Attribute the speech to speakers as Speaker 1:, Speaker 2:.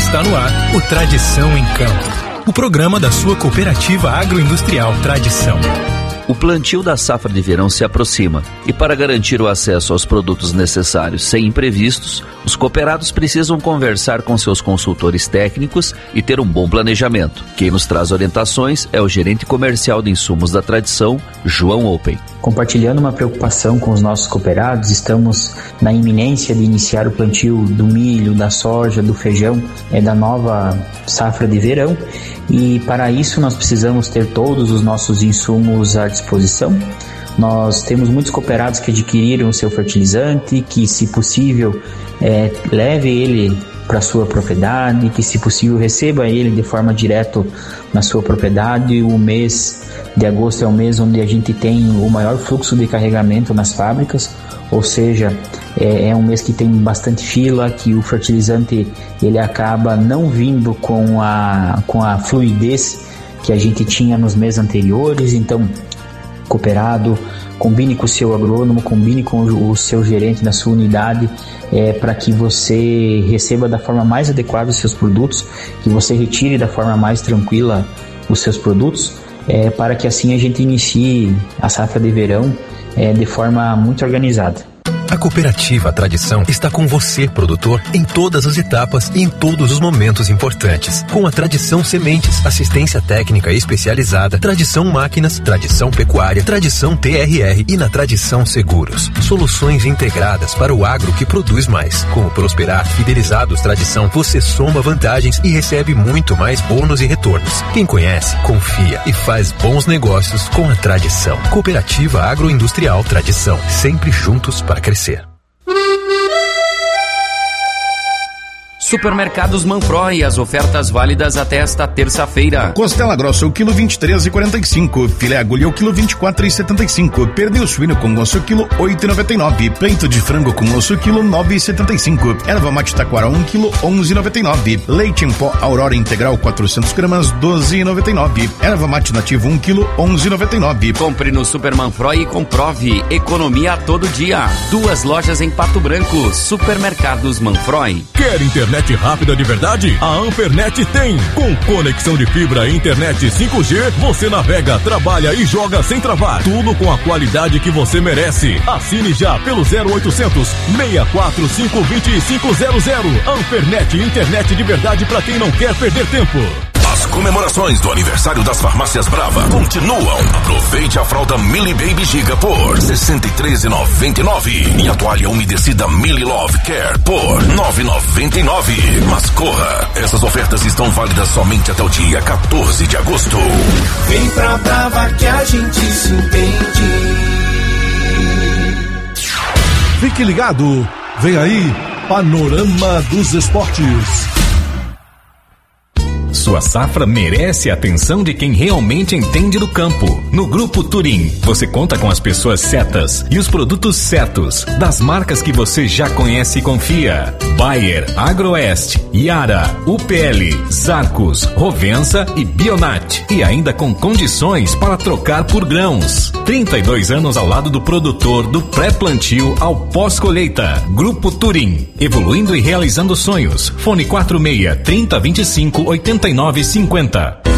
Speaker 1: Está no ar o Tradição em Campo, o programa da sua cooperativa agroindustrial Tradição.
Speaker 2: O plantio da safra de verão se aproxima e, para garantir o acesso aos produtos necessários sem imprevistos, os cooperados precisam conversar com seus consultores técnicos e ter um bom planejamento. Quem nos traz orientações é o gerente comercial de insumos da Tradição, João Open.
Speaker 3: Compartilhando uma preocupação com os nossos cooperados, estamos na iminência de iniciar o plantio do milho, da soja, do feijão, da nova safra de verão, e para isso nós precisamos ter todos os nossos insumos à disposição. Nós temos muitos cooperados que adquiriram o seu fertilizante, que, se possível, leve ele para sua propriedade, que, se possível, receba ele de forma direta na sua propriedade. O mês de agosto é o mês onde a gente tem o maior fluxo de carregamento nas fábricas, ou seja, é um mês que tem bastante fila, que o fertilizante ele acaba não vindo com a fluidez que a gente tinha nos meses anteriores. Então, cooperado, combine com o seu agrônomo, combine com o seu gerente na sua unidade, para que você receba da forma mais adequada os seus produtos, que você retire da forma mais tranquila os seus produtos, para que assim a gente inicie a safra de verão de forma muito organizada.
Speaker 1: A cooperativa Tradição está com você, produtor, em todas as etapas e em todos os momentos importantes. Com a Tradição Sementes, assistência técnica especializada, Tradição Máquinas, Tradição Pecuária, Tradição TRR e na Tradição Seguros. Soluções integradas para o agro que produz mais. Com o Prosperar Fidelizados Tradição, você soma vantagens e recebe muito mais bônus e retornos. Quem conhece, confia e faz bons negócios com a Tradição. Cooperativa Agroindustrial Tradição, sempre juntos para crescer.
Speaker 4: Supermercados Manfroy, as ofertas válidas até esta terça-feira.
Speaker 5: Costela grossa, o quilo 23,45. Filé agulha, o quilo 24,75. Pernil suíno com osso, quilo 8,99. Peito de frango com osso, quilo 9,75. Erva mate taquara, 1 quilo 11,99. Leite em pó Aurora integral, 400 gramas, 12,99. Erva mate nativa, 1 quilo 11,99.
Speaker 4: Compre no Super Manfroy e comprove economia a todo dia. 2 lojas em Pato Branco. Supermercados Manfroy.
Speaker 6: Quer internet rápida de verdade? A Ampernet tem. Com conexão de fibra e internet 5G, você navega, trabalha e joga sem travar. Tudo com a qualidade que você merece. Assine já pelo 0800 645 2500. Ampernet, internet de verdade para quem não quer perder tempo.
Speaker 7: As comemorações do aniversário das farmácias Brava continuam. Aproveite a fralda Mili Baby Giga por R$ 63,99 e a toalha umedecida Mili Love Care por R$ 9,99. Mas corra, essas ofertas estão válidas somente até o dia 14 de agosto.
Speaker 8: Vem pra Brava que a gente se entende.
Speaker 6: Fique ligado, vem aí Panorama dos Esportes.
Speaker 9: Sua safra merece a atenção de quem realmente entende do campo. No Grupo Turim, você conta com as pessoas certas e os produtos certos, das marcas que você já conhece e confia. Bayer, Agroeste, Yara, UPL, Zarcos, Rovensa e Bionat. E ainda com condições para trocar por grãos. 32 anos ao lado do produtor, do pré-plantio ao pós-colheita. Grupo Turim, evoluindo e realizando sonhos. Fone 46 30 25 89 50.